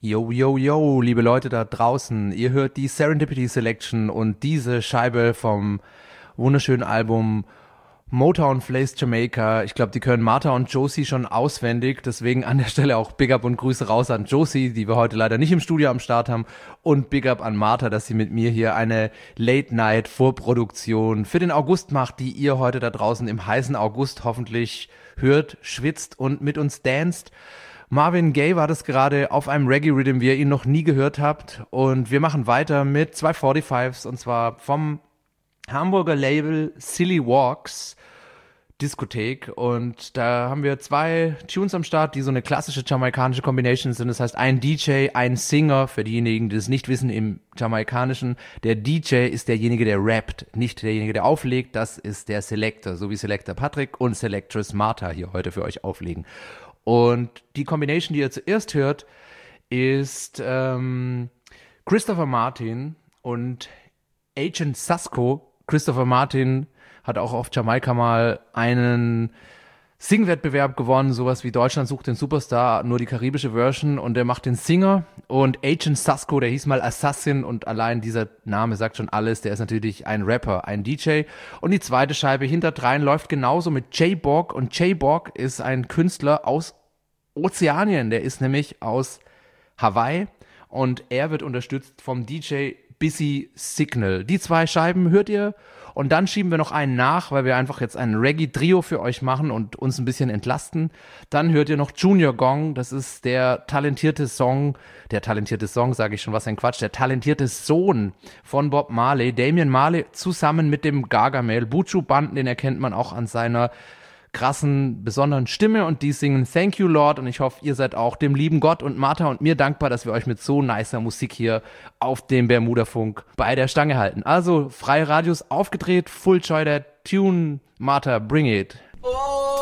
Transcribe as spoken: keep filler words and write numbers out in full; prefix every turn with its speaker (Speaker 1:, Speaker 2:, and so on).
Speaker 1: Yo, yo, yo, liebe Leute da draußen, ihr hört die Serendipity Selection und diese Scheibe vom wunderschönen Album Motown Plays Jamaica. Ich glaube, die können Martha und Josie schon auswendig, deswegen an der Stelle auch Big Up und Grüße raus an Josie, die wir heute leider nicht im Studio am Start haben, und Big Up an Martha, dass sie mit mir hier eine Late-Night-Vorproduktion für den August macht, die ihr heute da draußen im heißen August hoffentlich hört, schwitzt und mit uns danst. Marvin Gaye war das gerade auf einem Reggae-Rhythm, wie ihr ihn noch nie gehört habt. Und wir machen weiter mit zwei forty-fives, und zwar vom Hamburger Label Silly Walks Diskothek. Und da haben wir zwei Tunes am Start, die so eine klassische jamaikanische Combination sind. Das heißt, ein D J, ein Singer, für diejenigen, die es nicht wissen im Jamaikanischen. Der D J ist derjenige, der rappt, nicht derjenige, der auflegt. Das ist der Selector, so wie Selector Patrick und Selectress Martha hier heute für euch auflegen. Und die Combination, die ihr zuerst hört, ist ähm, Christopher Martin und Agent Sasco. Christopher Martin hat auch auf Jamaika mal einen Singwettbewerb gewonnen, sowas wie Deutschland sucht den Superstar, nur die karibische Version, und der macht den Singer. Und Agent Sasco, der hieß mal Assassin, und allein dieser Name sagt schon alles, der ist natürlich ein Rapper, ein D J. Und die zweite Scheibe hinterdrein läuft genauso mit J-Borg, und J-Borg ist ein Künstler aus Ozeanien, der ist nämlich aus Hawaii, und er wird unterstützt vom D J Busy Signal. Die zwei Scheiben hört ihr, und dann schieben wir noch einen nach, weil wir einfach jetzt ein Reggae-Trio für euch machen und uns ein bisschen entlasten. Dann hört ihr noch Junior Gong, das ist der talentierte Song, der talentierte Song, sage ich schon, was ein Quatsch, der talentierte Sohn von Bob Marley, Damian Marley, zusammen mit dem Gargamel, Buju Banton, den erkennt man auch an seiner krassen, besonderen Stimme, und die singen Thank You Lord, und ich hoffe, ihr seid auch dem lieben Gott und Martha und mir dankbar, dass wir euch mit so nicer Musik hier auf dem Bermuda-Funk bei der Stange halten. Also, freie Radios aufgedreht, Full Joy der Tune, Martha, bring it. Oh.